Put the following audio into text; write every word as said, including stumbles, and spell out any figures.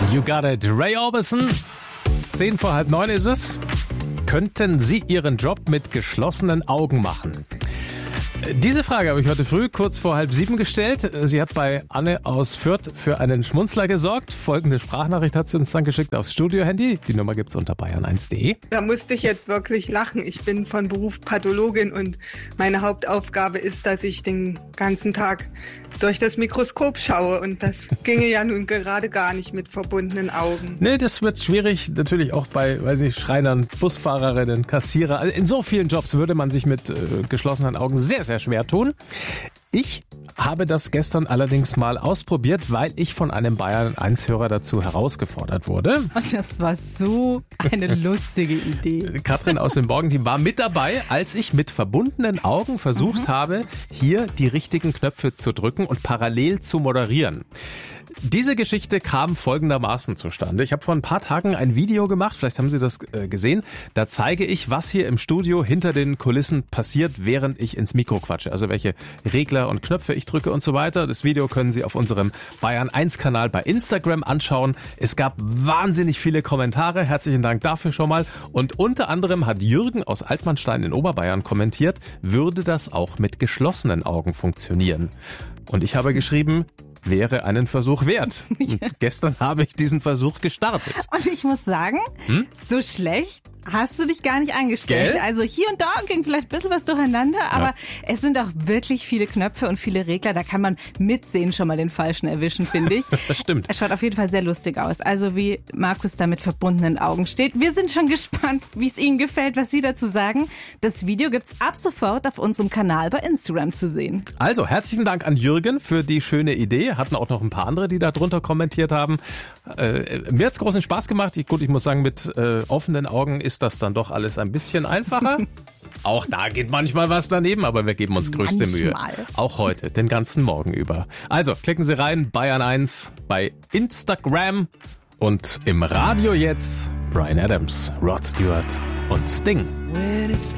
You got it. Ray Orbison. Zehn vor halb neun ist es. Könnten Sie Ihren Job mit geschlossenen Augen machen? Diese Frage habe ich heute früh kurz vor halb sieben gestellt. Sie hat bei Anne aus Fürth für einen Schmunzler gesorgt. Folgende Sprachnachricht hat sie uns dann geschickt aufs Studio-Handy. Die Nummer gibt's unter bayern eins punkt de. Da musste ich jetzt wirklich lachen. Ich bin von Beruf Pathologin und meine Hauptaufgabe ist, dass ich den ganzen Tag durch das Mikroskop schaue. Und das ginge ja nun gerade gar nicht mit verbundenen Augen. Nee, das wird schwierig. Natürlich auch bei, weiß ich, Schreinern, Busfahrerinnen, Kassierer. Also in so vielen Jobs würde man sich mit äh, geschlossenen Augen sehr, sehr schwer tun. Ich habe das gestern allerdings mal ausprobiert, weil ich von einem Bayern eins Hörer dazu herausgefordert wurde. Und das war so eine lustige Idee. Katrin aus dem Morgenteam war mit dabei, als ich mit verbundenen Augen versucht mhm. habe, hier die richtigen Knöpfe zu drücken und parallel zu moderieren. Diese Geschichte kam folgendermaßen zustande. Ich habe vor ein paar Tagen ein Video gemacht, vielleicht haben Sie das äh, gesehen. Da zeige ich, was hier im Studio hinter den Kulissen passiert, während ich ins Mikro quatsche. Also welche Regler und Knöpfe ich drücke und so weiter. Das Video können Sie auf unserem Bayern eins Kanal bei Instagram anschauen. Es gab wahnsinnig viele Kommentare. Herzlichen Dank dafür schon mal. Und unter anderem hat Jürgen aus Altmannstein in Oberbayern kommentiert, würde das auch mit geschlossenen Augen funktionieren? Und ich habe geschrieben, wäre einen Versuch wert. Und gestern habe ich diesen Versuch gestartet. Und ich muss sagen, hm? so schlecht hast du dich gar nicht angestellt. Gell? Also hier und da ging vielleicht ein bisschen was durcheinander, aber ja. es sind auch wirklich viele Knöpfe und viele Regler. Da kann man mitsehen schon mal den Falschen erwischen, finde ich. Das stimmt. Er schaut auf jeden Fall sehr lustig aus. Also wie Markus da mit verbundenen Augen steht. Wir sind schon gespannt, wie es Ihnen gefällt, was Sie dazu sagen. Das Video gibt's ab sofort auf unserem Kanal bei Instagram zu sehen. Also herzlichen Dank an Jürgen für die schöne Idee. Hatten auch noch ein paar andere, die da drunter kommentiert haben. Äh, mir hat's großen Spaß gemacht. Ich, gut, ich muss sagen, mit äh, offenen Augen ist das dann doch alles ein bisschen einfacher. Auch da geht manchmal was daneben, aber wir geben uns größte manchmal. Mühe. Auch heute, den ganzen Morgen über. Also, klicken Sie rein, Bayern eins bei Instagram und im Radio jetzt Bryan Adams, Rod Stewart und Sting.